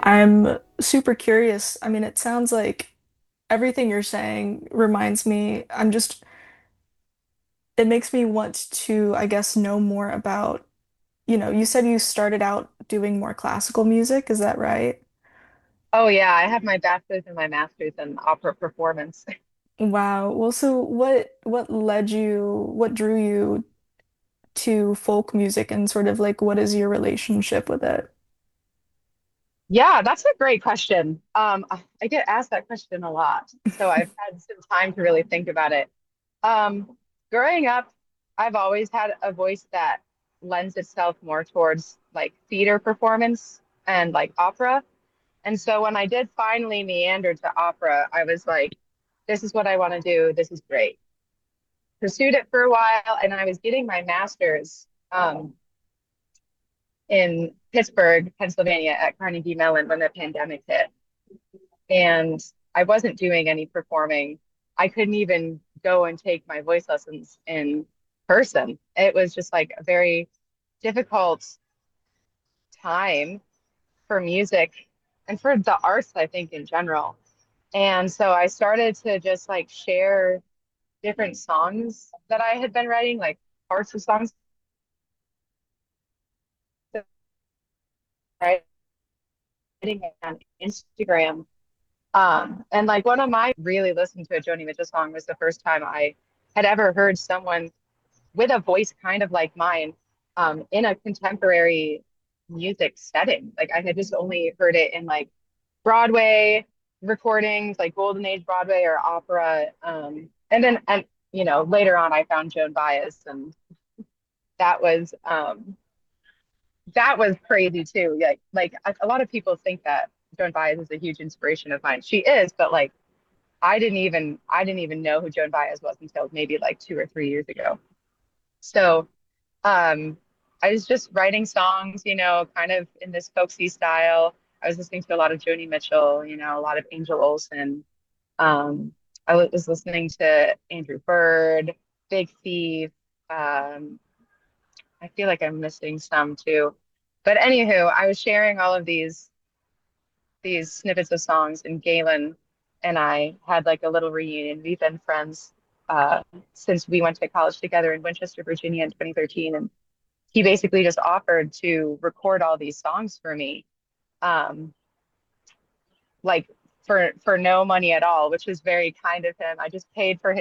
I'm super curious. I mean, it sounds like everything you're saying reminds me, it makes me want to, I guess, know more about, you said you started out doing more classical music, is that right? Oh yeah, I have my bachelor's and my master's in opera performance. Wow. Well, so what drew you to folk music and sort of like what is your relationship with it? Yeah, that's a great question. I get asked that question a lot, so I've had some time to really think about it. Um, Growing up, I've always had a voice that lends itself more towards like theater performance and like opera. And so when I did finally meander to opera, I was like, this is what I want to do. This is great. Pursued it for a while, and I was getting my master's. In Pittsburgh, Pennsylvania at Carnegie Mellon when the pandemic hit. And I wasn't doing any performing. I couldn't even go and take my voice lessons in person. It was just like a very difficult time for music and for the arts, I think, in general. And so I started to just like share different songs that I had been writing, like parts of songs that I was writing on Instagram. And like one of my really listened to a Joni Mitchell song was the first time I had ever heard someone with a voice kind of like mine in a contemporary music setting. Like I had just only heard it in like Broadway recordings, like Golden Age Broadway or opera. And later on I found Joan Baez, and that was um that was crazy too. Like a lot of people think that Joan Baez is a huge inspiration of mine. She is, but like I didn't even know who Joan Baez was until maybe like 2 or 3 years ago. So um I was just writing songs, kind of in this folksy style. I was listening to a lot of Joni Mitchell, a lot of Angel Olsen. Um was listening to Andrew Bird, Big Thief. Um I feel like I'm missing some too. But anywho, I was sharing all of these snippets of songs, and Galen and I had like a little reunion. We've been friends since we went to college together in Winchester, Virginia in 2013. And he basically just offered to record all these songs for me, um, like for no money at all, which was very kind of him. I just paid for